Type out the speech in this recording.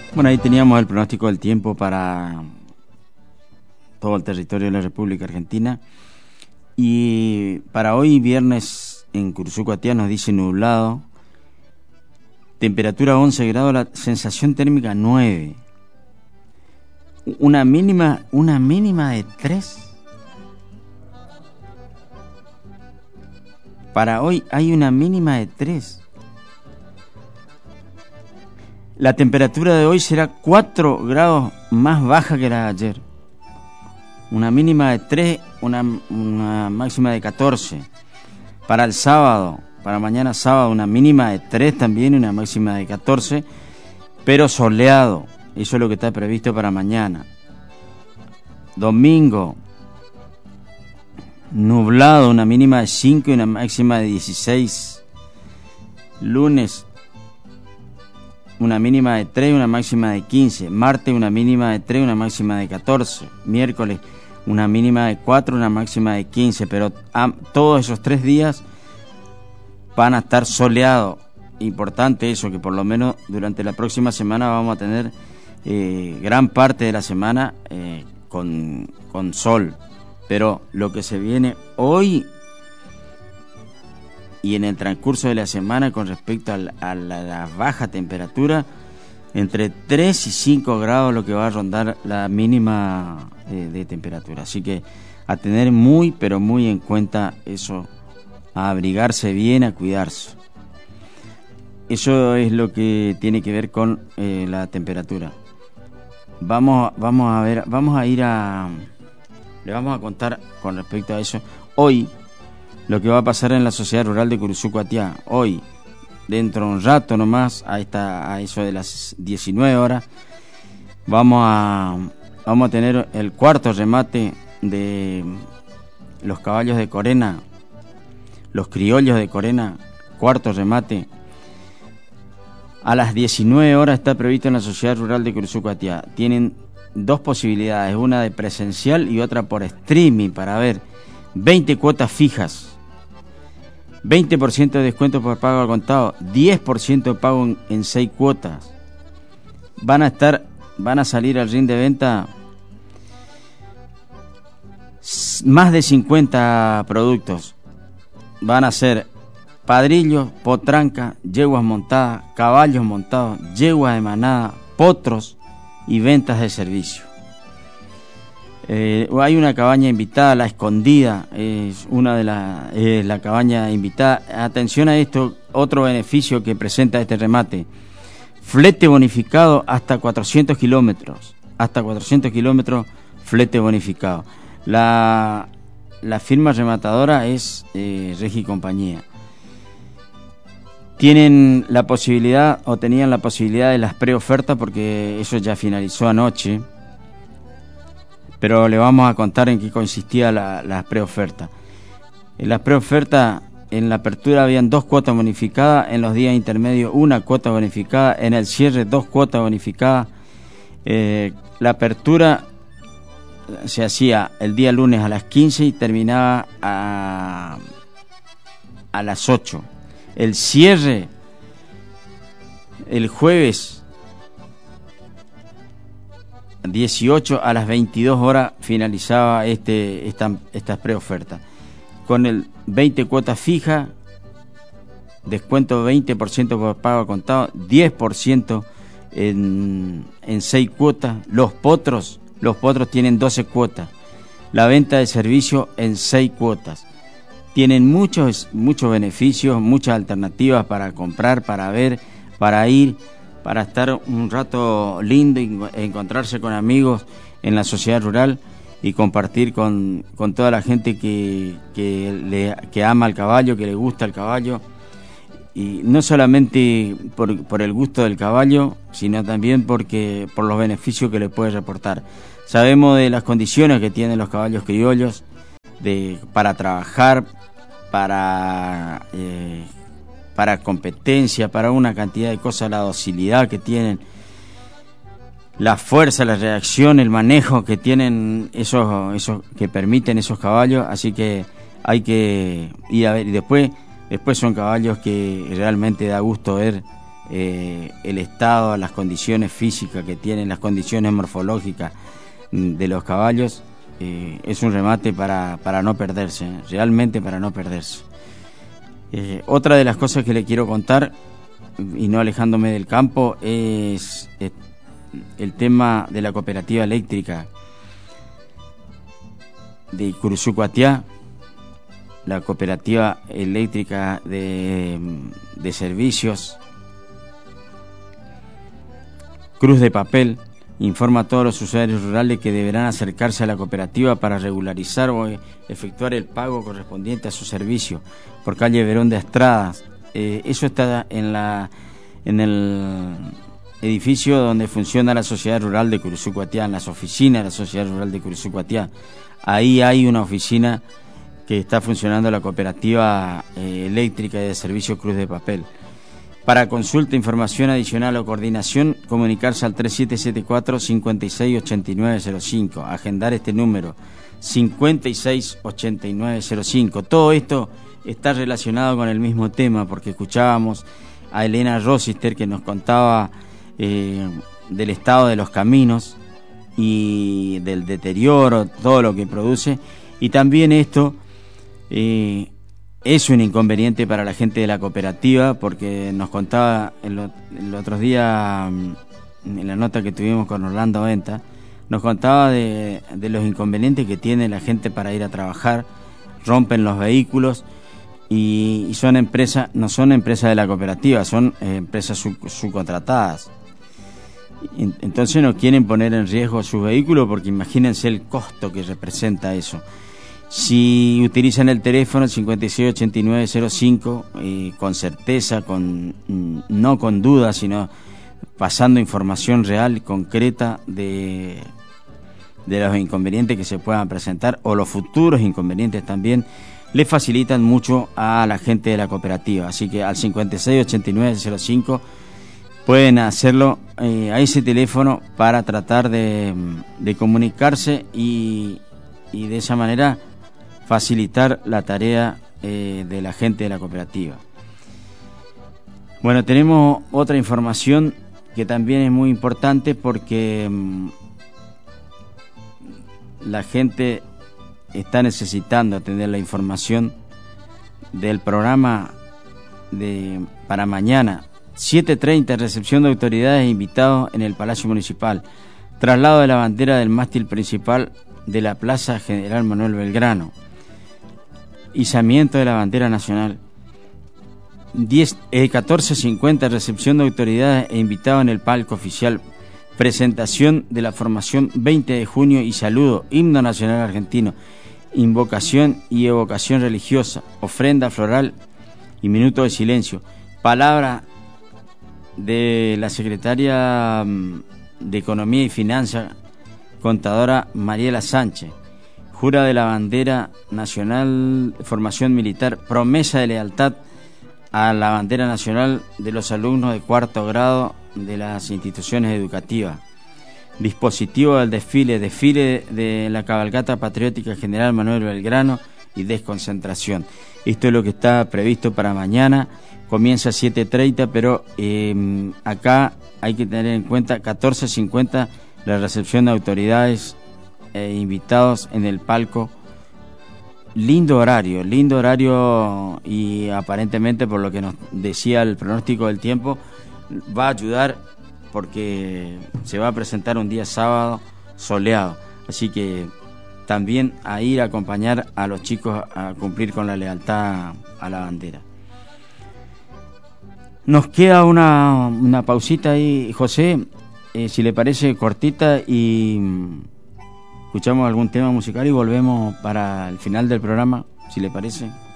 Bueno, ahí teníamos el pronóstico del tiempo para todo el territorio de la República Argentina. Y para hoy, viernes, en Curuzucoatiá nos dice nublado, temperatura 11 grados, la sensación térmica 9. Una mínima de 3. Para hoy hay una mínima de 3. La temperatura de hoy será 4 grados más baja que la de ayer. Una mínima de 3, una máxima de 14. Para el sábado, para mañana sábado, una mínima de 3 también y una máxima de 14, pero soleado. Eso es lo que está previsto para mañana. Domingo, nublado, una mínima de 5 y una máxima de 16. Lunes, una mínima de 3 y una máxima de 15. Martes, una mínima de 3 y una máxima de 14. Miércoles, una mínima de 4 y una máxima de 15. Pero todos esos 3 días van a estar soleados. Importante eso, que por lo menos durante la próxima semana vamos a tener gran parte de la semana con sol. Pero lo que se viene hoy y en el transcurso de la semana con respecto a la baja temperatura, entre 3 y 5 grados lo que va a rondar la mínima de temperatura. Así que a tener muy, pero muy en cuenta eso, a abrigarse bien, a cuidarse. Eso es lo que tiene que ver con la temperatura. Le vamos a contar con respecto a eso hoy lo que va a pasar en la sociedad rural de Curuzucoatiá. Hoy, dentro de un rato nomás, a eso de las 19 horas, vamos a tener el cuarto remate de los caballos de Corena, los criollos de Corena, cuarto remate. A las 19 horas está previsto en la sociedad rural de Curuzucoatiá. Tienen 2 posibilidades, una de presencial y otra por streaming, para ver 20 cuotas fijas, 20% de descuento por pago al contado, 10% de pago en 6 cuotas. Van a salir al ring de venta más de 50 productos. Van a ser padrillos, potranca, yeguas montadas, caballos montados, yeguas de manada, potros y ventas de servicio. Hay una cabaña invitada, La Escondida, es una de la cabaña invitada. Atención a esto, otro beneficio que presenta este remate: flete bonificado hasta 400 kilómetros. Hasta 400 kilómetros, flete bonificado. La firma rematadora es Regi Compañía. Tienen la posibilidad, o tenían la posibilidad, de las preofertas, porque eso ya finalizó anoche. Pero le vamos a contar en qué consistía la preoferta. En la preoferta, en la apertura habían 2 cuotas bonificadas, en los días intermedios 1 cuota bonificada, en el cierre 2 cuotas bonificadas. La apertura se hacía el día lunes a las 15 y terminaba a las 8. El cierre el jueves 18 a las 22 horas finalizaba estas preofertas. Con el 20 cuotas fijas, descuento 20% por pago contado, 10% en 6 cuotas. Los potros tienen 12 cuotas. La venta de servicio en 6 cuotas. Tienen muchos beneficios, muchas alternativas para comprar, para ver, para ir, para estar un rato lindo y encontrarse con amigos en la sociedad rural y compartir con toda la gente que ama al caballo, que le gusta el caballo, y no solamente por el gusto del caballo, sino también por los beneficios que le puede reportar. Sabemos de las condiciones que tienen los caballos criollos para trabajar, para competencia, para una cantidad de cosas, la docilidad que tienen, la fuerza, la reacción, el manejo que tienen esos que permiten esos caballos. Así que hay que ir a ver, y después son caballos que realmente da gusto ver el estado, las condiciones físicas que tienen, las condiciones morfológicas de los caballos, es un remate para no perderse, realmente para no perderse. Otra de las cosas que le quiero contar, y no alejándome del campo, es el tema de la cooperativa eléctrica de Curuzucuatiá, la cooperativa eléctrica de servicios Cruz de Papel. Informa a todos los usuarios rurales que deberán acercarse a la cooperativa para regularizar o efectuar el pago correspondiente a su servicio por calle Verón de Estrada. Eso está en el edificio donde funciona la Sociedad Rural de Curuzucuatiá, en las oficinas de la Sociedad Rural de Curuzucuatiá. Ahí hay una oficina que está funcionando la cooperativa eléctrica de servicio Cruz de Papel. Para consulta, información adicional o coordinación, comunicarse al 3774-568905, agendar este número, 568905. Todo esto está relacionado con el mismo tema, porque escuchábamos a Elena Rosister, que nos contaba del estado de los caminos y del deterioro, todo lo que produce, y también esto es un inconveniente para la gente de la cooperativa, porque nos contaba el otro día, en la nota que tuvimos con Orlando Venta, nos contaba de los inconvenientes que tiene la gente para ir a trabajar, rompen los vehículos, y son empresas, no son empresas de la cooperativa, son empresas subcontratadas. Entonces no quieren poner en riesgo sus vehículos, porque imagínense el costo que representa eso. Si utilizan el teléfono 568905, con certeza, no con dudas, sino pasando información real y concreta de los inconvenientes que se puedan presentar, o los futuros inconvenientes también, le facilitan mucho a la gente de la cooperativa. Así que al 568905 pueden hacerlo a ese teléfono para tratar de comunicarse y de esa manera facilitar la tarea de la gente de la cooperativa. Bueno, tenemos otra información que también es muy importante, porque la gente está necesitando tener la información del programa para mañana, 7:30, recepción de autoridades e invitados en el Palacio Municipal, traslado de la bandera del mástil principal de la Plaza General Manuel Belgrano, izamiento de la bandera nacional. 14:50, recepción de autoridades e invitados en el palco oficial, presentación de la formación 20 de junio y saludo, himno nacional argentino, invocación y evocación religiosa, ofrenda floral y minuto de silencio. Palabra de la secretaria de Economía y Finanzas, contadora Mariela Sánchez. Jura de la bandera nacional, formación militar, promesa de lealtad a la bandera nacional de los alumnos de cuarto grado de las instituciones educativas. Dispositivo del desfile de la cabalgata patriótica General Manuel Belgrano y desconcentración. Esto es lo que está previsto para mañana. Comienza a 7:30, pero acá hay que tener en cuenta 14:50 la recepción de autoridades e invitados en el palco. Lindo horario, y aparentemente, por lo que nos decía el pronóstico del tiempo, va a ayudar, porque se va a presentar un día sábado soleado, así que también a ir a acompañar a los chicos a cumplir con la lealtad a la bandera. Nos queda una pausita ahí, José, si le parece, cortita, y escuchamos algún tema musical y volvemos para el final del programa, si le parece.